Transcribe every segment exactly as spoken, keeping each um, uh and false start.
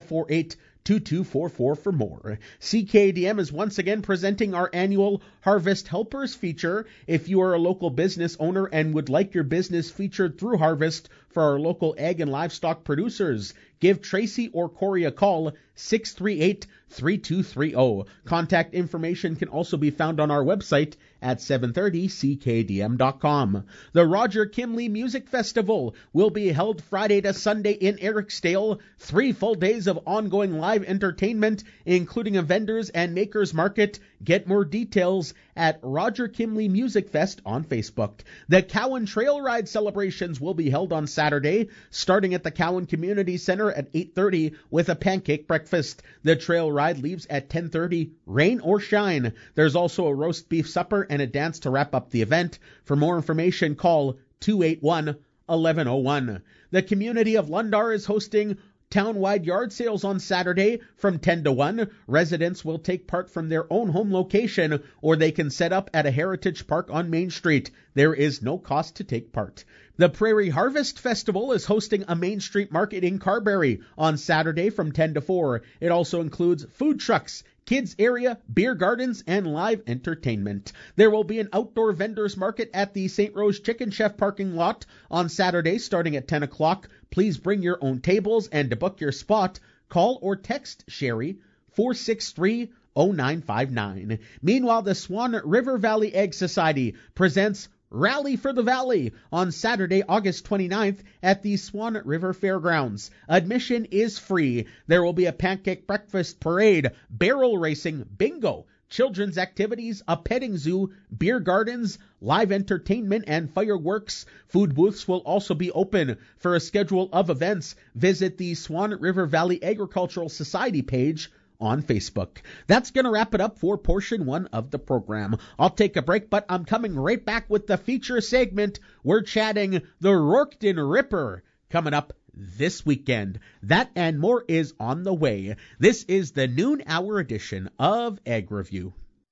four eight, two two four four for more. C K D M is once again presenting our annual Harvest Helpers feature. If you are a local business owner and would like your business featured through Harvest for our local ag and livestock producers, give Tracy or Corey a call, six three eight, three two three zero. Contact information can also be found on our website at seven thirty c k d m dot com. The Roger Kimley Music Festival will be held Friday to Sunday in Eriksdale. Three full days of ongoing live entertainment, including a vendors and makers market. Get more details at Roger Kimley Music Fest on Facebook. The Cowan Trail Ride celebrations will be held on Saturday, starting at the Cowan Community Center at eight thirty with a pancake breakfast. The trail ride leaves at ten thirty, rain or shine. There's also a roast beef supper and a dance to wrap up the event. For more information, call two eight one, one one zero one. The community of Lundar is hosting town-wide yard sales on Saturday from ten to one. Residents will take part from their own home location, or they can set up at a heritage park on Main Street. There is no cost to take part. The Prairie Harvest Festival is hosting a Main Street market in Carberry on Saturday from ten to four. It also includes food trucks, kids area, beer gardens, and live entertainment. There will be an outdoor vendors market at the Saint Rose Chicken Chef parking lot on Saturday starting at ten o'clock. Please bring your own tables, and to book your spot, call or text Sherry four six three, zero nine five nine. Meanwhile, the Swan River Valley Egg Society presents Rally for the Valley on Saturday, August twenty-ninth at the Swan River Fairgrounds. Admission is free. There will be a pancake breakfast parade, barrel racing, bingo, children's activities, a petting zoo, beer gardens, live entertainment, and fireworks. Food booths will also be open. For a schedule of events, visit the Swan River Valley Agricultural Society page on Facebook. That's going to wrap it up for portion one of the program. I'll take a break, but I'm coming right back with the feature segment. We're chatting the Rorketon Ripper coming up this weekend. That and more is on the way. This is the noon hour edition of Ag Review.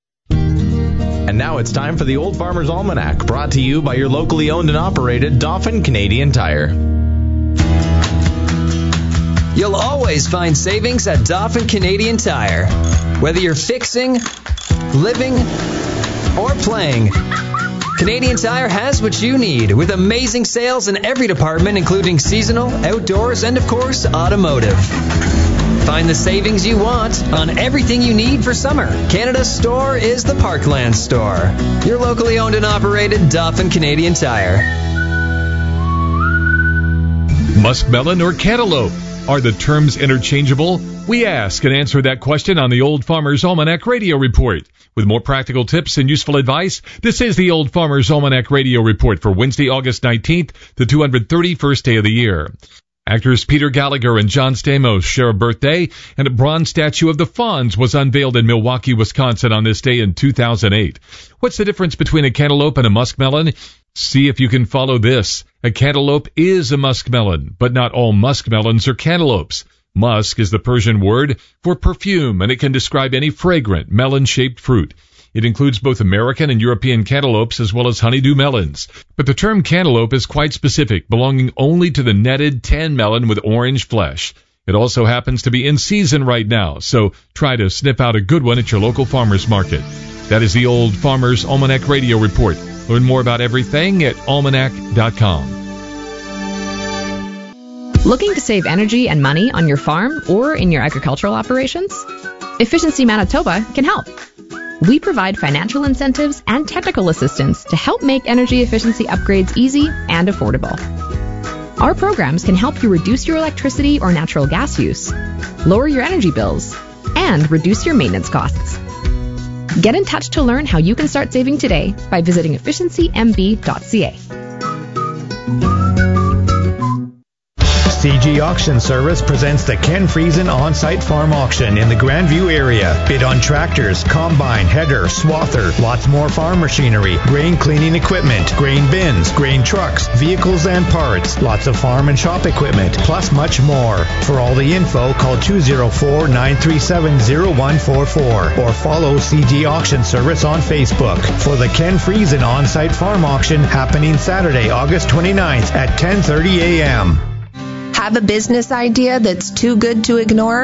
And now it's time for the Old Farmer's Almanac, brought to you by your locally owned and operated Dauphin Canadian Tire. You'll always find savings at Dauphin Canadian Tire. Whether you're fixing, living, or playing, Canadian Tire has what you need with amazing sales in every department, including seasonal, outdoors, and of course, automotive. Find the savings you want on everything you need for summer. Canada's store is the Parkland store. Your locally owned and operated Dauphin Canadian Tire. Muskmelon or cantaloupe? Are the terms interchangeable? We ask and answer that question on the Old Farmer's Almanac Radio Report. With more practical tips and useful advice, this is the Old Farmer's Almanac Radio Report for Wednesday, August nineteenth, the two hundred thirty-first day of the year. Actors Peter Gallagher and John Stamos share a birthday, and a bronze statue of the Fonz was unveiled in Milwaukee, Wisconsin on this day in two thousand eight. What's the difference between a cantaloupe and a muskmelon? See if you can follow this. A cantaloupe is a muskmelon, but not all muskmelons are cantaloupes. Musk is the Persian word for perfume, and it can describe any fragrant melon-shaped fruit. It includes both American and European cantaloupes as well as honeydew melons. But the term cantaloupe is quite specific, belonging only to the netted tan melon with orange flesh. It also happens to be in season right now, so try to sniff out a good one at your local farmer's market. That is the Old Farmer's Almanac Radio Report. Learn more about everything at almanac dot com. Looking to save energy and money on your farm or in your agricultural operations? Efficiency Manitoba can help. We provide financial incentives and technical assistance to help make energy efficiency upgrades easy and affordable. Our programs can help you reduce your electricity or natural gas use, lower your energy bills, and reduce your maintenance costs. Get in touch to learn how you can start saving today by visiting efficiency m b dot c a. C G Auction Service presents the Ken Friesen On-Site Farm Auction in the Grandview area. Bid on tractors, combine, header, swather, lots more farm machinery, grain cleaning equipment, grain bins, grain trucks, vehicles and parts, lots of farm and shop equipment, plus much more. For all the info, call two oh four, nine three seven, oh one four four or follow C G Auction Service on Facebook for the Ken Friesen On-Site Farm Auction happening Saturday, August twenty-ninth at ten thirty a.m. Have a business idea that's too good to ignore?